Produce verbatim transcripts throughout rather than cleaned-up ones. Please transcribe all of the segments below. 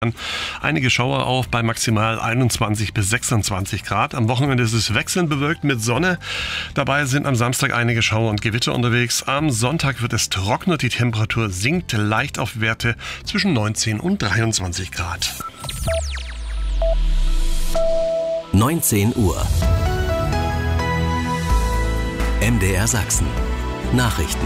Einige Schauer auf bei maximal einundzwanzig bis sechsundzwanzig Grad. Am Wochenende ist es wechselnd bewölkt mit Sonne. Dabei sind am Samstag einige Schauer und Gewitter unterwegs. Am Sonntag wird es trockener. Die Temperatur sinkt leicht auf Werte zwischen neunzehn und dreiundzwanzig Grad. neunzehn Uhr. M D R Sachsen. Nachrichten.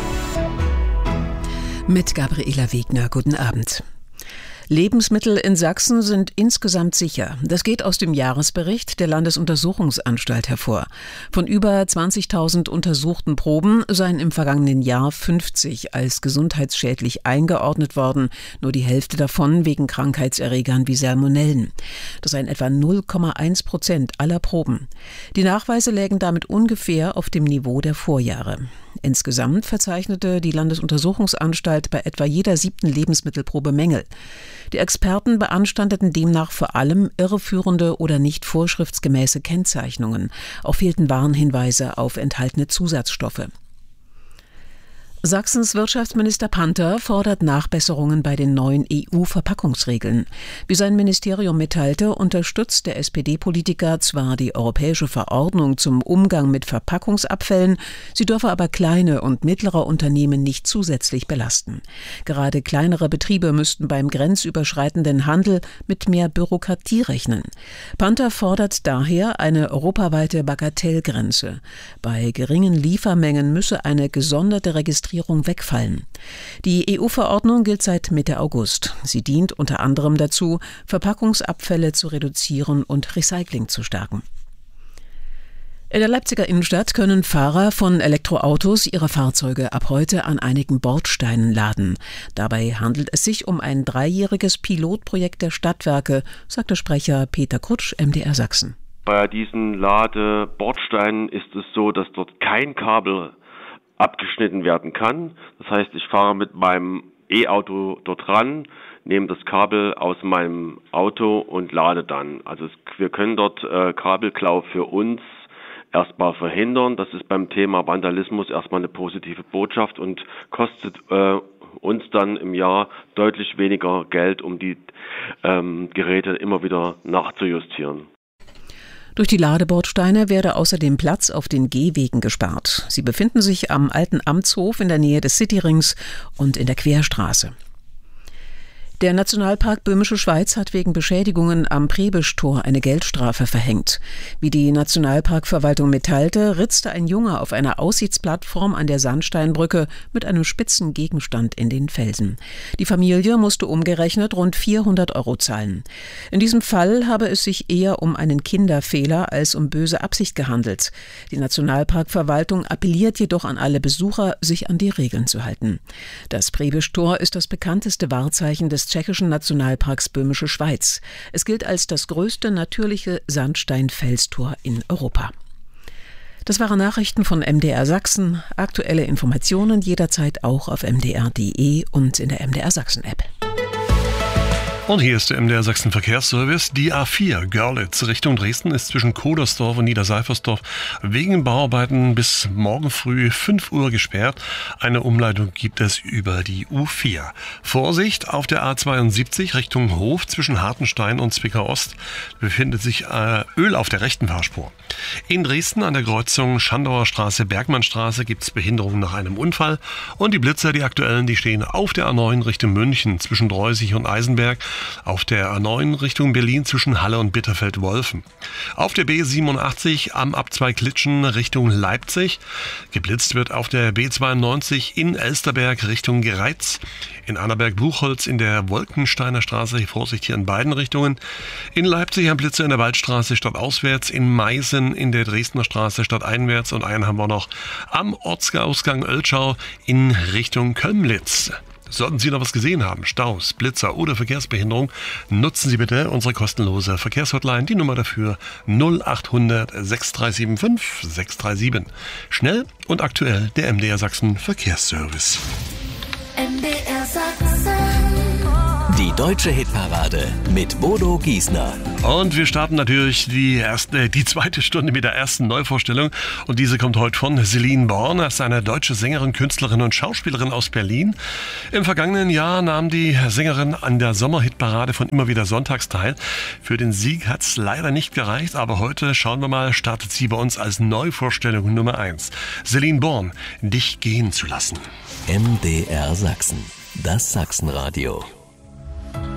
Mit Gabriela Wegner. Guten Abend. Lebensmittel in Sachsen sind insgesamt sicher. Das geht aus dem Jahresbericht der Landesuntersuchungsanstalt hervor. Von über zwanzigtausend untersuchten Proben seien im vergangenen Jahr fünfzig als gesundheitsschädlich eingeordnet worden, nur die Hälfte davon wegen Krankheitserregern wie Salmonellen. Das seien etwa null Komma eins Prozent aller Proben. Die Nachweise lägen damit ungefähr auf dem Niveau der Vorjahre. Insgesamt verzeichnete die Landesuntersuchungsanstalt bei etwa jeder siebten Lebensmittelprobe Mängel. Die Experten beanstandeten demnach vor allem irreführende oder nicht vorschriftsgemäße Kennzeichnungen. Auch fehlten Warnhinweise auf enthaltene Zusatzstoffe. Sachsens Wirtschaftsminister Panther fordert Nachbesserungen bei den neuen E U-Verpackungsregeln. Wie sein Ministerium mitteilte, unterstützt der S P D-Politiker zwar die europäische Verordnung zum Umgang mit Verpackungsabfällen, sie dürfe aber kleine und mittlere Unternehmen nicht zusätzlich belasten. Gerade kleinere Betriebe müssten beim grenzüberschreitenden Handel mit mehr Bürokratie rechnen. Panther fordert daher eine europaweite Bagatellgrenze. Bei geringen Liefermengen müsse eine gesonderte Registrierung wegfallen. Die E U-Verordnung gilt seit Mitte August. Sie dient unter anderem dazu, Verpackungsabfälle zu reduzieren und Recycling zu stärken. In der Leipziger Innenstadt können Fahrer von Elektroautos ihre Fahrzeuge ab heute an einigen Bordsteinen laden. Dabei handelt es sich um ein dreijähriges Pilotprojekt der Stadtwerke, sagte Sprecher Peter Kutsch, M D R Sachsen. Bei diesen Ladebordsteinen ist es so, dass dort kein Kabel abgeschnitten werden kann. Das heißt, ich fahre mit meinem E-Auto dort ran, nehme das Kabel aus meinem Auto und lade dann. Also es, wir können dort äh, Kabelklau für uns erstmal verhindern. Das ist beim Thema Vandalismus erstmal eine positive Botschaft und kostet äh, uns dann im Jahr deutlich weniger Geld, um die ähm, Geräte immer wieder nachzujustieren. Durch die Ladebordsteine werde außerdem Platz auf den Gehwegen gespart. Sie befinden sich am alten Amtshof in der Nähe des Cityrings und in der Querstraße. Der Nationalpark Böhmische Schweiz hat wegen Beschädigungen am Prebisch-Tor eine Geldstrafe verhängt. Wie die Nationalparkverwaltung mitteilte, ritzte ein Junge auf einer Aussichtsplattform an der Sandsteinbrücke mit einem spitzen Gegenstand in den Felsen. Die Familie musste umgerechnet rund vierhundert Euro zahlen. In diesem Fall habe es sich eher um einen Kinderfehler als um böse Absicht gehandelt. Die Nationalparkverwaltung appelliert jedoch an alle Besucher, sich an die Regeln zu halten. Das Prebisch-Tor ist das bekannteste Wahrzeichen des tschechischen Nationalparks Böhmische Schweiz. Es gilt als das größte natürliche Sandsteinfelstor in Europa. Das waren Nachrichten von M D R Sachsen. Aktuelle Informationen jederzeit auch auf m d r punkt d e und in der M D R Sachsen App. Und hier ist der M D R Sachsen Verkehrsservice. Die A vier Görlitz Richtung Dresden ist zwischen Kodersdorf und Niederseifersdorf wegen Bauarbeiten bis morgen früh fünf Uhr gesperrt. Eine Umleitung gibt es über die U vier. Vorsicht auf der A zweiundsiebzig Richtung Hof zwischen Hartenstein und Zwickau Ost befindet sich äh, Öl auf der rechten Fahrspur. In Dresden an der Kreuzung Schandauer Straße Bergmannstraße gibt es Behinderungen nach einem Unfall. Und die Blitzer, die aktuellen, die stehen auf der A neun Richtung München zwischen Dreusig und Eisenberg. Auf der A neun Richtung Berlin zwischen Halle und Bitterfeld-Wolfen. Auf der B siebenundachtzig am Abzweig Litschen Richtung Leipzig. Geblitzt wird auf der B zweiundneunzig in Elsterberg Richtung Gereiz. In Annaberg-Buchholz in der Wolkensteiner Straße, Vorsicht hier in beiden Richtungen. In Leipzig am Blitzer in der Waldstraße stadtauswärts. In Meißen in der Dresdner Straße stadteinwärts. Und einen haben wir noch am Ortsausgang Oelschau in Richtung Kömlitz. Sollten Sie noch was gesehen haben, Staus, Blitzer oder Verkehrsbehinderung, nutzen Sie bitte unsere kostenlose Verkehrshotline. Die Nummer dafür null achthundert sechs drei sieben fünf sechs drei sieben. Schnell und aktuell der M D R Sachsen Verkehrsservice. M D R Sachsen. Die deutsche Hitparade mit Bodo Giesner. Und wir starten natürlich die erste, die zweite Stunde mit der ersten Neuvorstellung. Und diese kommt heute von Celine Born. Das ist eine deutsche Sängerin, Künstlerin und Schauspielerin aus Berlin. Im vergangenen Jahr nahm die Sängerin an der Sommerhitparade von Immer wieder Sonntags teil. Für den Sieg hat es leider nicht gereicht, aber heute, schauen wir mal, startet sie bei uns als Neuvorstellung Nummer eins. Celine Born, dich gehen zu lassen. M D R Sachsen, das Sachsenradio.